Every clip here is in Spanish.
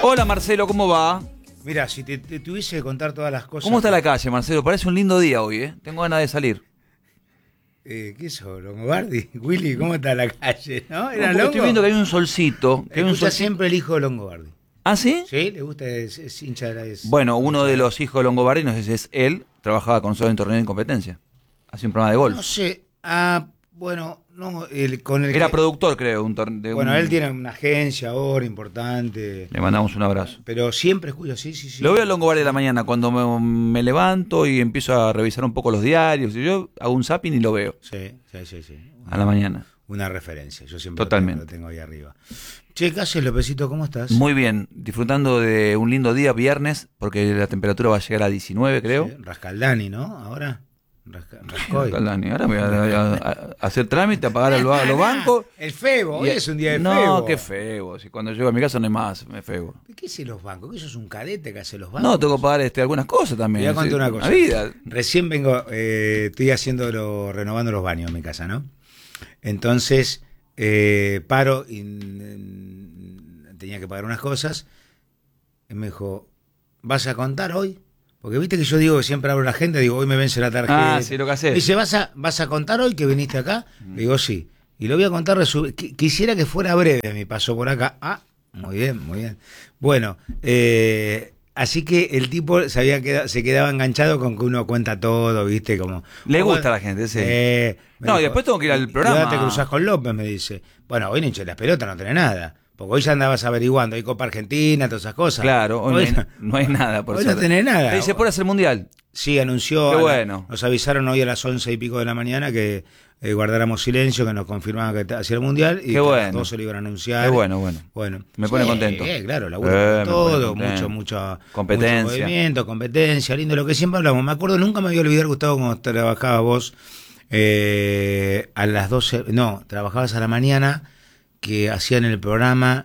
Hola Marcelo, ¿cómo va? Mira, si te tuviese que contar todas las cosas... ¿Cómo está la calle, Marcelo? Parece un lindo día hoy, ¿eh? Tengo ganas de salir. ¿Qué es eso? ¿Longobardi? Willy, ¿cómo está la calle? ¿No? ¿Era No, Longo? estoy viendo que hay un solcito. Que hay un Escucha solcito. siempre el hijo de Longobardi. ¿Ah, sí? ¿Sí? ¿Le gusta? Es hincha de la... Bueno, uno de los hijos de Longobardi, no sé si es él, trabajaba con Solo en Torneo de Competencia. Hacía un programa de golf. No sé. Bueno, no, con el Era que... productor, creo. Bueno, él tiene una agencia ahora importante. Le mandamos un abrazo. Pero siempre escucho, sí. Lo veo a Longobardi de la mañana cuando me levanto y empiezo a revisar un poco los diarios. Y yo hago un zapping y lo veo. Sí. A la mañana. Una referencia. Yo siempre Totalmente. lo tengo ahí arriba. Che, ¿qué haces, Lopecito? ¿Cómo estás? Muy bien, disfrutando de un lindo día viernes, porque la temperatura va a llegar a 19, creo. Sí, Rascaldani, ¿no? Ahora. Rascoy. Dani, ahora me voy a hacer trámite, a pagar a los bancos. El febo, hoy es un día de no, febo. No, qué febo. Si cuando llego a mi casa no hay más, me febo. ¿Qué hacen los bancos? ¿Que eso es un cadete que hace los bancos? No, tengo que pagar algunas cosas también. Te voy a contar una cosa. La vida. Recién vengo, estoy renovando los baños en mi casa, ¿no? Entonces, paro y tenía que pagar unas cosas. Y me dijo, ¿vas a contar hoy? Porque viste que yo digo que siempre abro la agenda, digo, hoy me vence la tarjeta. Ah, sí, lo que haces. Dice, ¿vas a contar hoy que viniste acá? Le digo, sí. Y lo voy a contar, quisiera que fuera breve mi paso por acá. Ah, muy bien. Bueno, así que el tipo se quedaba enganchado con que uno cuenta todo, viste, como... Le gusta a la gente, sí. No, y después tengo que ir al programa. Y ahora te cruzás con López, me dice. Bueno, hoy no hinché las pelotas, no tenés nada. Porque hoy ya andabas averiguando, hay Copa Argentina, todas esas cosas. Claro, hoy no hay nada, por hoy suerte. no tenés nada. Te dice, por hacer el mundial. Sí, anunció. Qué bueno. Nos avisaron hoy a las 11 y pico de la mañana que guardáramos silencio, que nos confirmaban que hacía el mundial y que a las 12 lo iban a anunciar. Qué bueno. Me pone contento. Claro, laburo todo, mucha competencia. Mucho movimiento, competencia, lindo, lo que siempre hablamos. Me acuerdo, nunca me voy a olvidar, Gustavo, cuando trabajabas vos a las 12, no, trabajabas a la mañana, que hacían el programa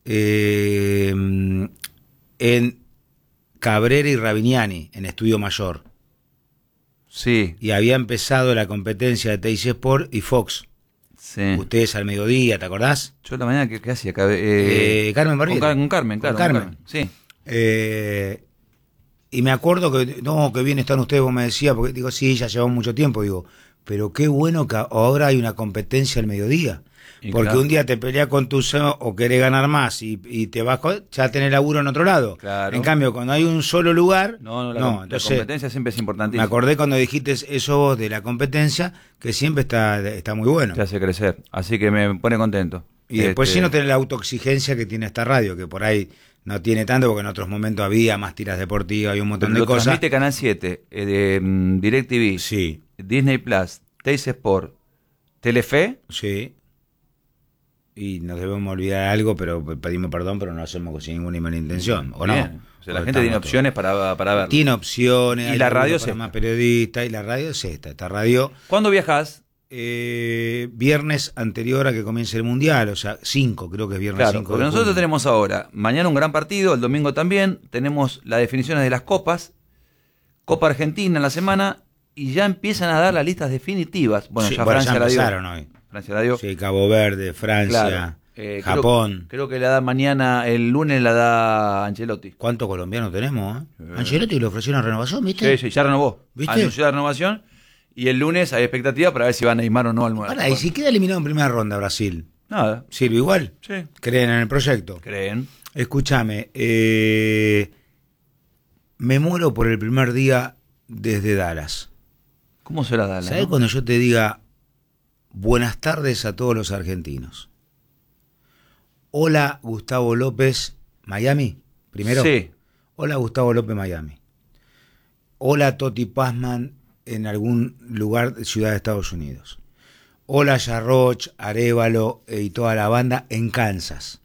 en Cabrera y Rabiniani, en Estudio Mayor. Sí. Y había empezado la competencia de Teis Sport y Fox. Sí. Ustedes al mediodía, ¿te acordás? Yo la mañana, ¿qué hacía? Carmen Barbieri. Con Carmen, claro. Con Carmen. Sí. Y me acuerdo que, no, que bien están ustedes, vos me decías, porque digo, sí, ya llevamos mucho tiempo, digo, pero qué bueno que ahora hay una competencia al mediodía. Porque claro, un día te peleas con tu o querés ganar más y te vas ya tenés laburo en otro lado. Claro. En cambio, cuando hay un solo lugar, la competencia siempre es importantísima. Me acordé cuando dijiste eso de la competencia, que siempre está muy bueno. Te hace crecer, así que me pone contento. Y después sí no tenés la autoexigencia que tiene esta radio, que por ahí no tiene tanto, porque en otros momentos había más tiras deportivas y un montón de cosas. Transmite Canal 7, DirecTV, sí, Disney Plus, Teis Sport, Telefe. Sí. Y nos debemos olvidar algo, pero pedimos perdón, pero no lo hacemos sin ninguna mala intención. ¿O bien, no? O sea, la gente tiene opciones para ver. Tiene opciones. Y la radio es más periodista. Y la radio es esta radio. ¿Cuándo viajás? Viernes anterior a que comience el Mundial, o sea, 5, creo que es viernes 5. Claro, porque nosotros tenemos ahora, mañana un gran partido, el domingo también, tenemos las definiciones de las copas, Copa Argentina en la semana, y ya empiezan a dar las listas definitivas. Bueno, sí, ya Francia ya empezaron la dio. Hoy. Francia la dio. Sí, Cabo Verde, Francia, claro. Japón. Creo que la da mañana, el lunes la da Ancelotti. ¿Cuántos colombianos tenemos? Ancelotti le ofrecieron renovación, ¿viste? Sí, ya renovó. ¿Viste? Anunció la renovación. Y el lunes hay expectativa para ver si va Neymar o no al nuevo. Ahora, ¿y si queda eliminado en primera ronda Brasil? Nada. ¿Sirve igual? Sí. ¿Creen en el proyecto? Creen. Escúchame, me muero por el primer día desde Dallas. ¿Cómo será Dallas? ¿Sabés cuando yo te diga buenas tardes a todos los argentinos? Hola, Gustavo López, Miami, primero. Sí. Hola, Gustavo López, Miami. Hola, Toti Pazman, en algún lugar de Ciudad de Estados Unidos. Hola, Yarroch, Arévalo y toda la banda en Kansas.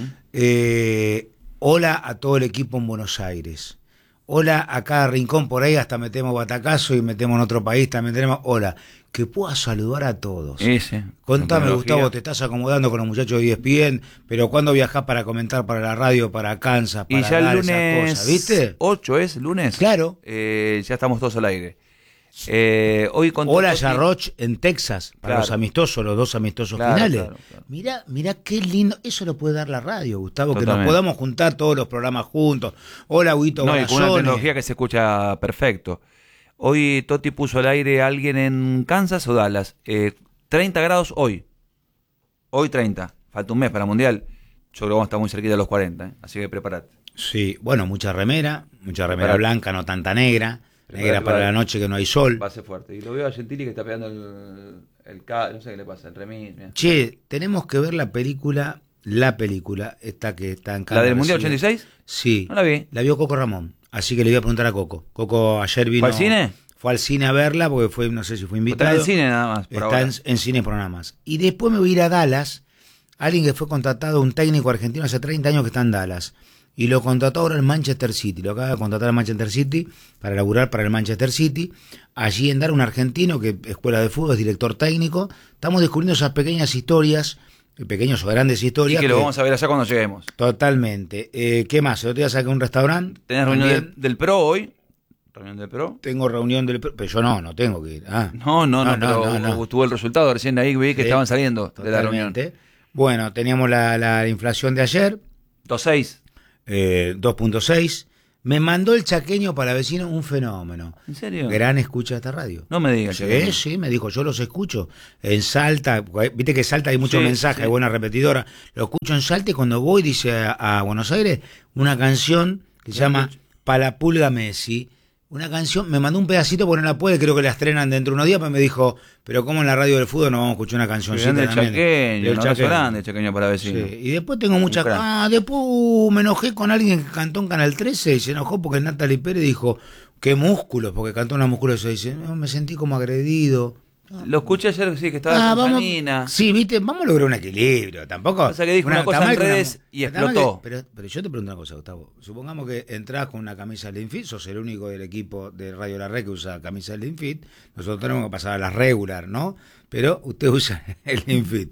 Hola a todo el equipo en Buenos Aires. Hola a cada rincón, por ahí hasta metemos batacazo y metemos en otro país, también tenemos hola. Que pueda saludar a todos. Ese, contame, Gustavo, te estás acomodando con los muchachos de ESPN, pero ¿cuándo viajás para comentar para la radio, para Kansas, para y ya dar el lunes esas cosas, ¿viste? 8 es el lunes. Claro. Ya estamos todos al aire. Hoy con Hola, Toti- Yarroch en Texas, para Claro. los amistosos, los 2 amistosos Claro, finales. claro. Mirá qué lindo. Eso lo puede dar la radio, Gustavo, que nos Totalmente. podamos juntar todos los programas juntos. Hola, Huito No, y con una Barazone. tecnología que se escucha perfecto. Hoy Toti puso al aire a alguien en Kansas o Dallas. 30 grados hoy. Hoy 30. Falta un mes para el Mundial. Yo creo que vamos a estar muy cerquita de los 40. Así que prepárate. Sí, bueno, mucha remera Preparate. blanca, no tanta negra. Preparate, Negra para la noche que no hay sol. Va a ser fuerte. Y lo veo a Gentili que está pegando no sé qué le pasa, el remis. Mirá. Che, tenemos que ver la película, esta que está en ¿La cámara. del Mundial 86? Sí. No la vi. La vio Coco Ramón. Así que le voy a preguntar a Coco. Coco ayer vino. ¿Fue al cine? Fue al cine a verla porque fue, no sé si fue invitado. Está en el cine nada más. Por Está ahora. en cine por nada más. Y después me voy a ir a Dallas. Alguien que fue contratado, un técnico argentino hace 30 años que está en Dallas. Y lo contrató ahora en Manchester City. Lo acaba de contratar en Manchester City para laburar para el Manchester City. Allí en Dallas, un argentino que escuela de fútbol, es director técnico. Estamos descubriendo esas pequeñas historias, pequeñas o grandes Y historias. que lo vamos a ver allá cuando lleguemos. Totalmente. ¿Qué más? El otro día saqué un restaurante. ¿Tenés reunión También del Pro hoy? ¿Reunión del Pro? Tengo reunión del... Pero yo no tengo que ir. Ah. No, pero tuvo el resultado. Recién ahí vi que Sí, estaban saliendo de la reunión. Totalmente. Bueno, teníamos la inflación de ayer, 2.6. 2.6. Me mandó el chaqueño para vecino un fenómeno. ¿En serio? Gran escucha de esta radio. No me digas. Sí, me dijo, yo los escucho en Salta, viste que en Salta hay muchos Sí, mensajes, sí. hay buena repetidora, lo escucho en Salta y cuando voy, dice a Buenos Aires, una canción que se llama Palapulga Messi, una canción, me mandó un pedacito porque no la puede, creo que la estrenan dentro de unos días, pero me dijo, pero como en la radio del fútbol no vamos a escuchar una cancioncita Grande también? chaqueño, Del un abrazo chaqueño. grande chaqueño para vecino. Sí, y después tengo muchas... Un crack. Después me enojé con alguien que cantó en Canal 13 y se enojó porque Natalie Pérez dijo, qué músculos, porque cantó una musculosa y dice, no, me sentí como agredido. Lo escuché ayer, sí, que estaba con vamos, Janina. sí, viste, vamos a lograr un equilibrio, tampoco... O sea que dijo una cosa está mal en que redes y está mal explotó. pero yo te pregunto una cosa, Gustavo, supongamos que entras con una camisa del Infit, sos el único del equipo de Radio La Red que usa camisa del Infit, nosotros tenemos que pasar a la regular, ¿no? Pero usted usa el Infit.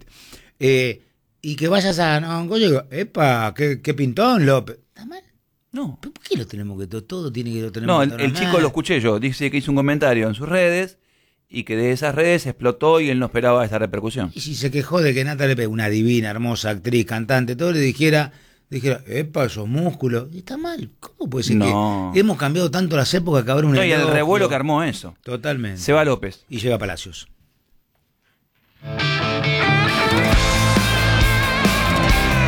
Y que vayas a... No, yo digo, epa, qué pintón, López. ¿Está mal? No. ¿Por qué lo tenemos que todo tiene que lo tenemos No, que el tolerar? chico lo escuché yo. Dice que hizo un comentario en sus redes y que de esas redes explotó y él no esperaba esta repercusión. Y si se quejó de que Natalie Pérez, una divina, hermosa actriz, cantante, todo, le dijera, epa, esos músculos. Y está mal. ¿Cómo puede ser No. que hemos cambiado tanto las épocas que habrá un No, y el elogio? revuelo que armó eso. Totalmente. Seba López. Y llega a Palacios.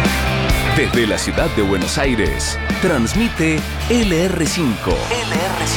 Desde la ciudad de Buenos Aires, transmite LR5. LR5.